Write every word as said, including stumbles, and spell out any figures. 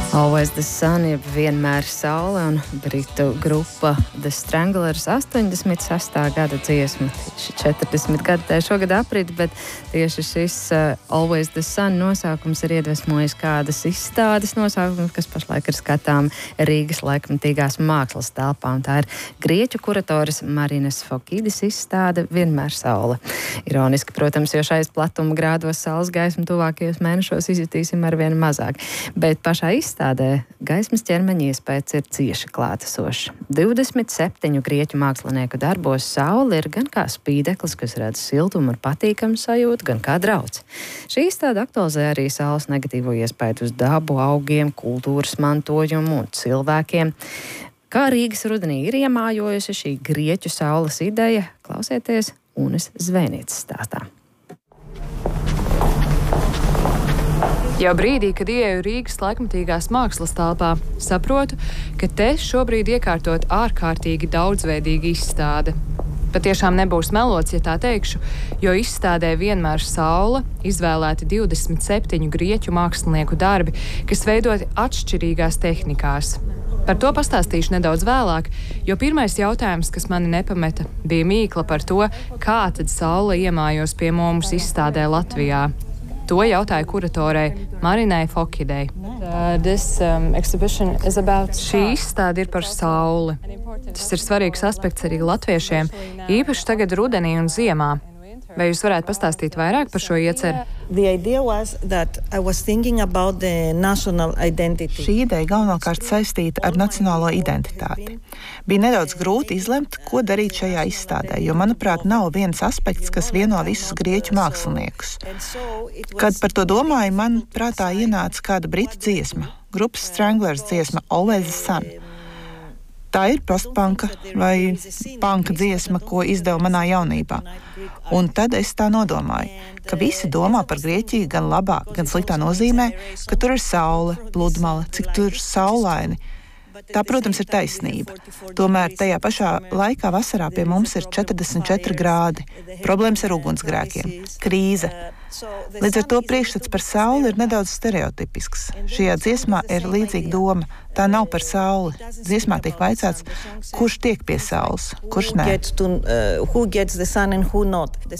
Always the Sun, jeb vienmēr saule, un britu grupa The Stranglers astoņdesmit sestā gada dziesma. Tieši četrdesmit gadi tā šogad aprit, bet tieši šis uh, Always the Sun nosaukums ir iedvesmojis kādas izstādes nosaukums, kas pašlaik ir skatām Rīgas laikmatīgās mākslas telpā, un tā ir grieķu kuratoras Marinas Fokidis izstāde Vienmēr saule. Ironiski, protams, jo šais platuma grādos saules gaismu tuvākajos mēnešos izjutīsim arvien mazāk, bet pašā izstādē gaismas ķermeņa iespējas ir cieši klātesošs. divdesmit septiņu grieķu mākslinieku darbos saule ir gan kā spīdeklis, kas rada siltumu ar patīkamu sajūtu, gan kā drauds. Šī izstāde aktualizē arī saules negatīvo iespēju uz dabu, augiem, kultūras mantojumu un cilvēkiem. Kā Rīgas rudenī ir iemājojusi šī grieķu saules ideja, klausieties Unes Zvejnieces stāstā. Jau brīdī, kad ieeju Rīgas laikmatīgās mākslas telpā, saprotu, ka te šobrīd iekārtot ārkārtīgi daudzveidīga izstāde. Patiešām nebūs melots, ja tā teikšu, jo izstādē Vienmēr saule izvēlēti divdesmit septiņu grieķu mākslinieku darbi, kas veidoti atšķirīgās tehnikās. Par to pastāstīšu nedaudz vēlāk, jo pirmais jautājums, kas mani nepameta, bija mīkla par to, kā tad saule iemājos pie mums izstādē Latvijā. To jautāja kuratorei Marinai Fokidei. Uh, this, um, about... Šī izstāde ir par sauli. Tas ir svarīgs aspekts arī latviešiem, īpaši tagad rudenī un ziemā. Vai jūs varētu pastāstīt vairāk par šo ieceru? Šī ideja galvenokārt saistīta ar nacionālo identitāti. Bija nedaudz grūti izlemt, ko darīt šajā izstādē, jo, manuprāt, nav viens aspekts, kas vieno visus grieķu māksliniekus. Kad par to domāju, man prātā ienāca kāda britu dziesma, grupas Stranglers dziesma Always the Sun. Tā ir postpanka vai panka dziesma, ko izdeva manā jaunībā. Un tad es tā nodomāju, ka visi domā par Grieķiju gan labā, gan sliktā nozīmē, ka tur ir saule, pludmale, cik tur ir saulaini. Tā, protams, ir taisnība. Tomēr tajā pašā laikā vasarā pie mums ir četrdesmit četri grādi, problēmas ar ugunsgrēkiem, krīze. Līdz ar to priekšstats par sauli ir nedaudz stereotipisks. Šajā dziesmā ir līdzīga doma. Tā nav par sauli. Dziesmā tiek vaicāts, kurš tiek pie saules, kurš nē.